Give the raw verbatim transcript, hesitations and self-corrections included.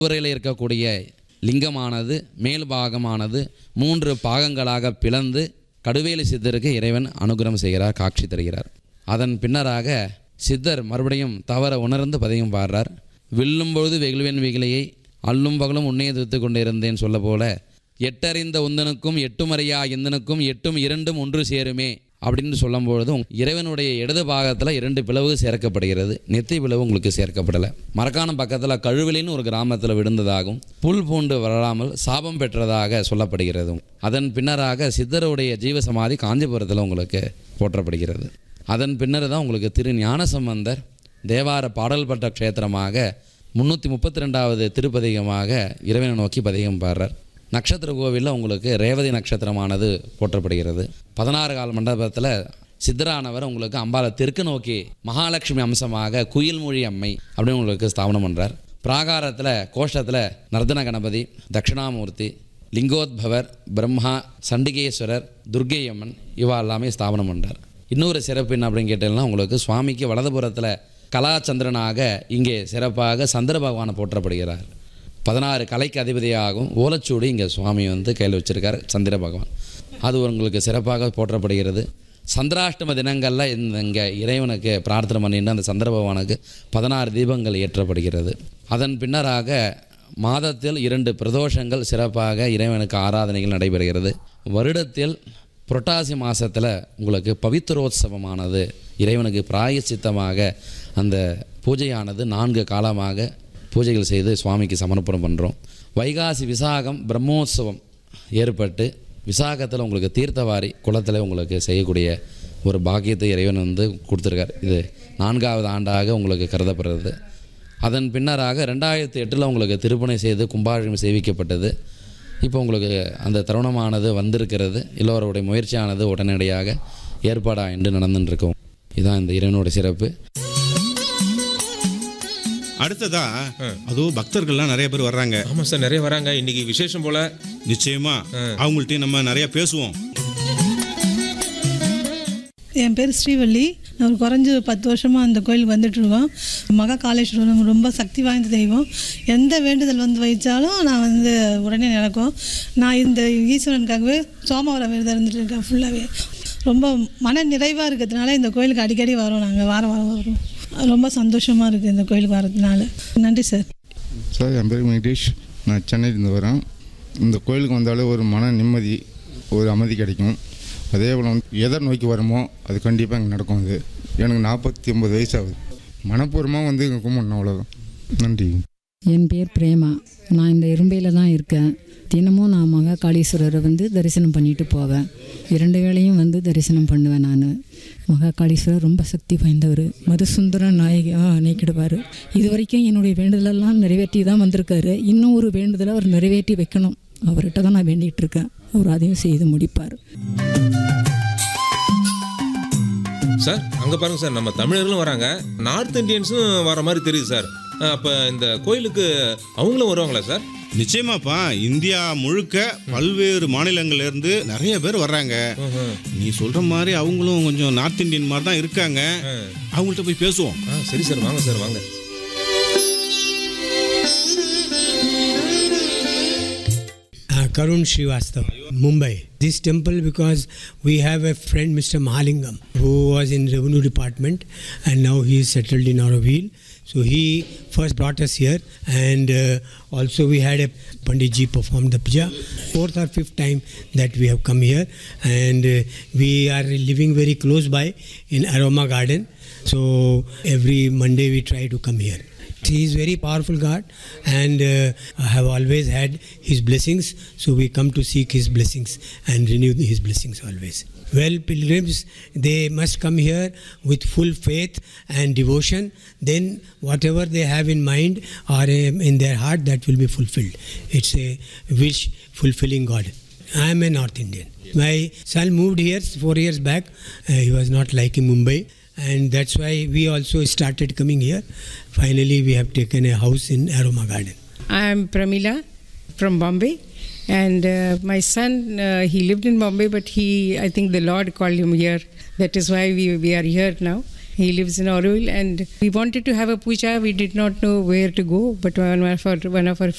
உரையில் இருக்கக்கூடிய லிங்கமானது மேல் பாகமானது மூன்று பாகங்களாக பிளந்து கடுவேலி சித்தருக்கு இறைவன் அனுகிரகம் செய்கிறார், காட்சி தருகிறார். அதன் பின்னராக சித்தர் மறுபடியும் தவற உணர்ந்து பதிகம் பாடுறார். வில்லும் பொழுது வெகுள்வேன் வெகிலையை அல்லும் பகலும் உன்னைய துத்து கொண்டிருந்தேன் சொல்ல போல எட்டறிந்த உந்தனுக்கும் எட்டுமறையா இந்தனுக்கும் எட்டும் இரண்டும் ஒன்று சேருமே அப்படின்னு சொல்லும் பொழுது இறைவனுடைய இடது பாகத்தில் இரண்டு பிளவு சேர்க்கப்படுகிறது. நெத்தி பிளவு உங்களுக்கு சேர்க்கப்படலை. மரக்காணம் பக்கத்தில் கழுவிலின்னு ஒரு கிராமத்தில் விழுந்ததாகவும் புல் பூண்டு வளராமல் சாபம் பெற்றதாக சொல்லப்படுகிறது. அதன் பின்னராக சித்தருடைய ஜீவசமாதி காஞ்சிபுரத்தில் உங்களுக்கு போற்றப்படுகிறது. அதன் பின்னர் தான் உங்களுக்கு திரு ஞானசம்பந்தர் தேவார பாடல் பட்ட க்ஷேத்திரமாக முந்நூற்றி முப்பத்தி ரெண்டாவது திருப்பதிகமாக இறைவனை நோக்கி பதிகம் பாடுறார். நட்சத்திர கோவிலில் உங்களுக்கு ரேவதி நட்சத்திரமானது போற்றப்படுகிறது. பதினாறு கால் மண்டபத்தில் சித்தரானவர் உங்களுக்கு அம்பாலை தெற்கு நோக்கி மகாலட்சுமி அம்சமாக குயில்மொழி அம்மை அப்படின்னு உங்களுக்கு ஸ்தாபனம் பண்ணுறார். பிராகாரத்தில் கோஷ்டத்தில் நர்தன கணபதி, தட்சிணாமூர்த்தி, லிங்கோத்பவர், பிரம்மா, சண்டிகேஸ்வரர், துர்க்கை அம்மன் இவா எல்லாமே ஸ்தாபனம் பண்ணுறார். இன்னொரு சிறப்பு என்ன அப்படின்னு கேட்டீங்கன்னா உங்களுக்கு சுவாமிக்கு வலதுபுறத்தில் கலாச்சந்திரனாக இங்கே சிறப்பாக சந்திர பகவானை போற்றப்படுகிறார். பதினாறு கலைக்கு அதிபதியாகும் ஓலச்சூடி இங்கே சுவாமி வந்து கையில் வச்சுருக்கார் சந்திர பகவான். அது உங்களுக்கு சிறப்பாக போற்றப்படுகிறது. சந்திராஷ்டம தினங்களில் இந்த இங்கே இறைவனுக்கு பிரார்த்தனை பண்ணிட்டு அந்த சந்திர பகவானுக்கு பதினாறு தீபங்கள் ஏற்றப்படுகிறது. அதன் பின்னராக மாதத்தில் இரண்டு பிரதோஷங்கள் சிறப்பாக இறைவனுக்கு ஆராதனைகள் நடைபெறுகிறது. வருடத்தில் புரட்டாசி மாதத்தில் உங்களுக்கு பவித்ரோத்சவமானது இறைவனுக்கு பிராயச்சித்தமாக அந்த பூஜையானது நான்கு காலமாக பூஜைகள் செய்து சுவாமிக்கு சமர்ப்பணம் பண்ணுறோம். வைகாசி விசாகம் பிரம்மோற்சவம் ஏற்பட்டு விசாகத்தில் உங்களுக்கு தீர்த்தவாரி குளத்தில் உங்களுக்கு செய்யக்கூடிய ஒரு பாக்கியத்தை இறைவன் வந்து கொடுத்துருக்கார். இது நான்காவது ஆண்டாக உங்களுக்கு கருதப்படுறது. அதன் பின்னராக ரெண்டாயிரத்தி எட்டில் உங்களுக்கு திருப்பணி செய்து கும்பாபிஷேகம் செய்விக்கப்பட்டது. இப்போ உங்களுக்கு அந்த தருணமானது வந்திருக்கிறது. எல்லோருடைய முயற்சியானது உடனடியாக ஏற்பாடாக என்று நடந்துட்டுருக்கோம். இதுதான் இந்த இறைவனுடைய சிறப்பு. அடுத்ததா அதுவும் பக்தர்கள்லாம் நிறைய பேர் வர்றாங்க. ஆமாம் சார், நிறைய வராங்க. இன்னைக்கு விசேஷம் போல. நிச்சயமா அவங்கள்ட்டையும் நம்ம நிறைய பேசுவோம். என் பேர் ஸ்ரீவள்ளி. நான் ஒரு குறைஞ்சி பத்து வருஷமாக அந்த கோயிலுக்கு வந்துட்டுருக்கோம். மகா காளேஸ்வரம் ரொம்ப சக்தி வாய்ந்த தெய்வம். எந்த வேண்டுதல் வந்து வைச்சாலும் நான் வந்து உடனே நடக்கும். நான் இந்த ஈஸ்வரனுக்காகவே சோமவாரம் விரதம் இருந்துட்டு இருக்கேன். ஃபுல்லாகவே ரொம்ப மன நிறைவாக இருக்கிறதுனால இந்த கோயிலுக்கு அடிக்கடி வரோம். நாங்கள் வாரம் வாரம் வரோம். ரொம்ப சந்தோஷமாக இருக்குது இந்த கோயிலுக்கு வரதுனால. நன்றி சார். சார், என் பேர் வெங்கடேஷ். நான் சென்னையிலேருந்து வரேன். இந்த கோயிலுக்கு வந்தாலே ஒரு மன நிம்மதி, ஒரு அமைதி கிடைக்கும். அதே போல் வந்து எதை நோக்கி வரமோ அது கண்டிப்பாக இங்கே நடக்கும். அது எனக்கு நாற்பத்தி ஒம்பது வயசு ஆகுது. மனப்பூர்வமாக வந்து இங்கே கும்பிடணும், அவ்வளோதான். நன்றி. என் பேர் பிரேமா. நான் இந்த இரும்பையில் தான் இருக்கேன். தினமும் நான் மகா காளீஸ்வரரை வந்து தரிசனம் பண்ணிட்டு போவேன். இரண்டு வேளையும் வந்து தரிசனம் பண்ணுவேன். நான் மகா காளீஸ்வரர் ரொம்ப சக்தி வாய்ந்தவர். மதுசுந்தர நாயகி நீக்கிடுவார். இது வரைக்கும் என்னுடைய வேண்டுதலெல்லாம் நிறைவேற்றி தான் வந்திருக்காரு. இன்னும் ஒரு வேண்டுதலை அவர் நிறைவேற்றி வைக்கணும். அவர்கிட்ட தான் நான் வேண்டிகிட்டு இருக்கேன். அவர் அதையும் செய்து முடிப்பார். சார், அங்கே பாருங்கள் சார், நம்ம தமிழர்களும் வராங்க, நார்த் இந்தியன்ஸும் வர மாதிரி தெரியுது சார். அப்போ இந்த கோயிலுக்கு அவங்களும் வருவாங்களா சார்? நிச்சயமாப்பா, இந்தியா முழுக்க பல்வேறு மாநிலங்கள்லேருந்து நிறைய பேர் வர்றாங்க. நீ சொல்கிற மாதிரி அவங்களும் கொஞ்சம் நார்த் இந்தியன் மாதிரி தான் இருக்காங்க. அவங்கள்ட்ட போய் பேசுவோம். ஆ சரி சார், வாங்க சார் வாங்க. Karun Srivastava, Mumbai. This temple, because we have a friend, Mister Mahalingam, who was in revenue department and now he is settled in Auroville. So he first brought us here, and uh, also we had a Pandit ji perform the puja. Fourth or fifth time that we have come here, and uh, we are living very close by in Aroma Garden. So every Monday we try to come here. He is very powerful God, and uh, I have always had his blessings, so we come to seek his blessings and renew his blessings always. Well, pilgrims, they must come here with full faith and devotion. Then whatever they have in mind or um, in their heart, that will be fulfilled. It's a wish fulfilling God. I am a North Indian. My son moved here four years back. Uh, he was not liking Mumbai, and that's why we also started coming here. Finally, we have taken a house in Aroma Garden. I am Pramila from Bombay, and uh, my son, uh, he lived in Bombay, but he, I think the Lord called him here. That is why we, we are here now. He lives in Auroville, and we wanted to have a puja. We did not know where to go, but one of our, one of our